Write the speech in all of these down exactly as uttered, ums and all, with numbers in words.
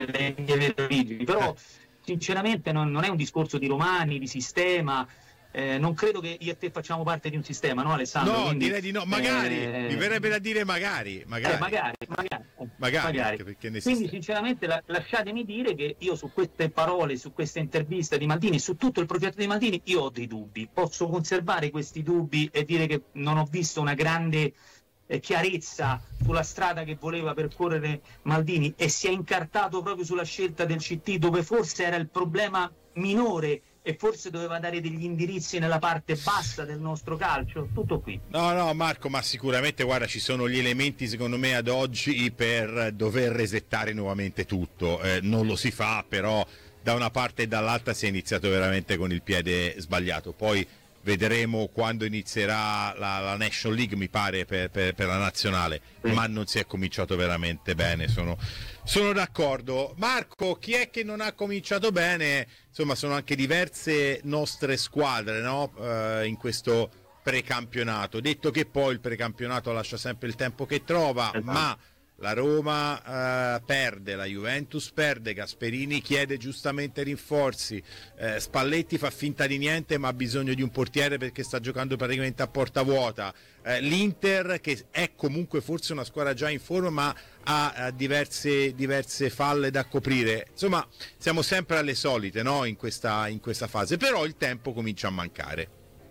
le mie origini, però sinceramente non, non è un discorso di romani, di sistema. Eh, non credo che io e te facciamo parte di un sistema, no Alessandro? No, Quindi, direi di no, magari, eh, mi verrebbe da dire magari, magari. Eh, magari, magari, magari, magari. Perché ne Quindi sistema. sinceramente la, lasciatemi dire che io su queste parole, su questa intervista di Maldini, su tutto il progetto di Maldini, io ho dei dubbi. Posso conservare questi dubbi e dire che non ho visto una grande eh, chiarezza sulla strada che voleva percorrere Maldini, e si è incartato proprio sulla scelta del C T, dove forse era il problema minore e forse doveva dare degli indirizzi nella parte bassa del nostro calcio. Tutto qui. No, no, Marco, ma sicuramente, guarda, ci sono gli elementi secondo me ad oggi per dover resettare nuovamente tutto. Eh, non lo si fa, però da una parte e dall'altra si è iniziato veramente con il piede sbagliato. Poi vedremo quando inizierà la, la National League, mi pare, per, per, per la nazionale, sì. Ma non si è cominciato veramente bene, sono, sono d'accordo. Marco, chi è che non ha cominciato bene? Insomma, sono anche diverse nostre squadre, no? Uh, in questo precampionato, detto che poi il precampionato lascia sempre il tempo che trova, esatto. Ma la Roma eh, perde, la Juventus perde, Gasperini chiede giustamente rinforzi, eh, Spalletti fa finta di niente ma ha bisogno di un portiere perché sta giocando praticamente a porta vuota, eh, l'Inter, che è comunque forse una squadra già in forma ma ha eh, diverse, diverse falle da coprire. Insomma, siamo sempre alle solite, no? in, questa, in questa fase, però il tempo comincia a mancare.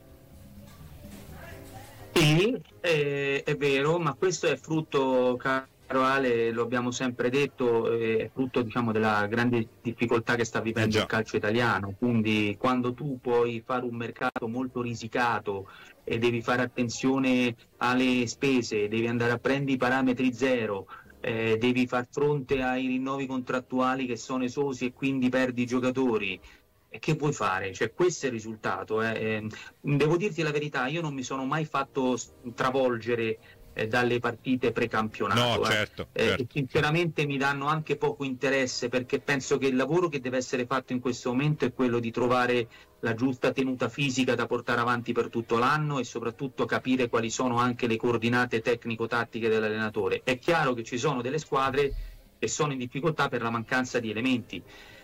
Sì, è, è vero, ma questo è frutto, caro Ale, lo abbiamo sempre detto, è frutto, diciamo, della grande difficoltà che sta vivendo eh il calcio italiano. Quindi quando tu puoi fare un mercato molto risicato e devi fare attenzione alle spese, devi andare a prendere i parametri zero, eh, devi far fronte ai rinnovi contrattuali che sono esosi e quindi perdi i giocatori, e che puoi fare? Cioè, questo è il risultato. Eh. Devo dirti la verità, io non mi sono mai fatto travolgere eh, dalle partite precampionato. No, certo, eh. certo. E sinceramente mi danno anche poco interesse, perché penso che il lavoro che deve essere fatto in questo momento è quello di trovare la giusta tenuta fisica da portare avanti per tutto l'anno e soprattutto capire quali sono anche le coordinate tecnico-tattiche dell'allenatore. È chiaro che ci sono delle squadre che sono in difficoltà per la mancanza di elementi.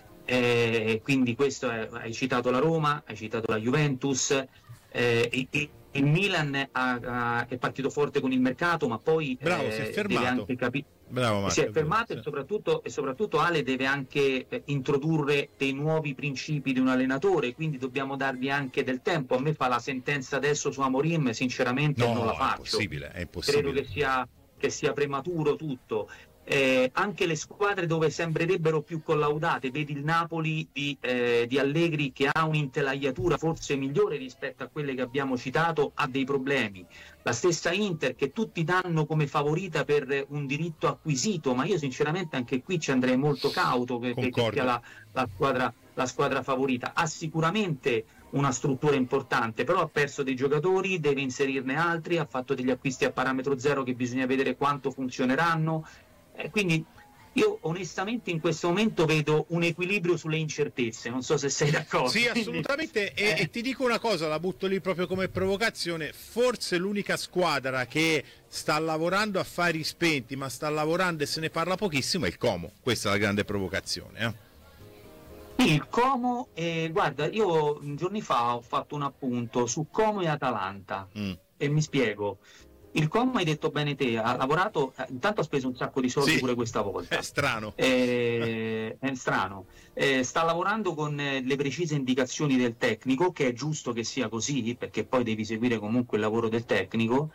Eh, quindi questo è, hai citato la Roma, hai citato la Juventus, eh, il, il Milan ha, ha, è partito forte con il mercato, ma poi Bravo, eh, si è fermato. deve anche capire. Bravo, Marco, si è fermato sì. e, soprattutto, e soprattutto Ale deve anche eh, introdurre dei nuovi principi di un allenatore, quindi dobbiamo dargli anche del tempo. A me fa la sentenza adesso su Amorim, sinceramente no, non la è faccio. Impossibile, è impossibile. Credo che sia, che sia prematuro tutto. Eh, anche le squadre dove sembrerebbero più collaudate, vedi il Napoli di, eh, di Allegri, che ha un'intelaiatura forse migliore rispetto a quelle che abbiamo citato, ha dei problemi. La stessa Inter, che tutti danno come favorita per un diritto acquisito, ma io sinceramente anche qui ci andrei molto cauto che, che sia la, la, squadra, la squadra favorita. Ha sicuramente una struttura importante, però ha perso dei giocatori, deve inserirne altri, ha fatto degli acquisti a parametro zero che bisogna vedere quanto funzioneranno. Eh, quindi io onestamente in questo momento vedo un equilibrio sulle incertezze, non so se sei d'accordo. Sì, assolutamente. Quindi, e, eh. e ti dico una cosa, la butto lì proprio come provocazione: forse l'unica squadra che sta lavorando a fari spenti, ma sta lavorando e se ne parla pochissimo, è il Como. Questa è la grande provocazione, eh? Il Como, eh, guarda, io giorni fa ho fatto un appunto su Como e Atalanta, mm. e mi spiego. Il Como, hai detto bene te, ha lavorato, intanto ha speso un sacco di soldi, sì, pure questa volta. È strano. Eh, è strano. Eh, sta lavorando con le precise indicazioni del tecnico, che è giusto che sia così, perché poi devi seguire comunque il lavoro del tecnico.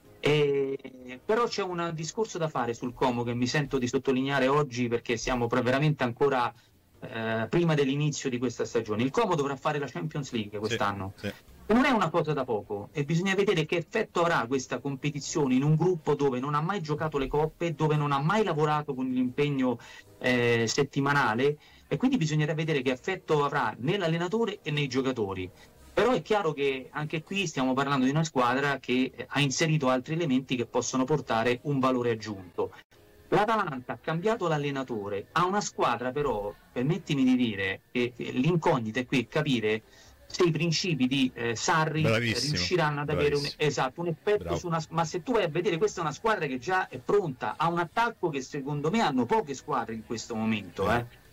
Eh, però c'è un discorso da fare sul Como che mi sento di sottolineare oggi, perché siamo veramente ancora eh, prima dell'inizio di questa stagione. Il Como dovrà fare la Champions League quest'anno. Sì, sì. Non è una cosa da poco e bisogna vedere che effetto avrà questa competizione in un gruppo dove non ha mai giocato le coppe, dove non ha mai lavorato con l'impegno eh, settimanale, e quindi bisognerà vedere che effetto avrà nell'allenatore e nei giocatori. Però è chiaro che anche qui stiamo parlando di una squadra che ha inserito altri elementi che possono portare un valore aggiunto. L'Atalanta ha cambiato l'allenatore, ha una squadra però, permettimi di dire, che l'incognita è qui capire se i principi di eh, Sarri Bravissimo, riusciranno ad avere un, esatto, un effetto Bravo. su una, ma se tu vai a vedere, questa è una squadra che già è pronta, ha un attacco che secondo me hanno poche squadre in questo momento, eh.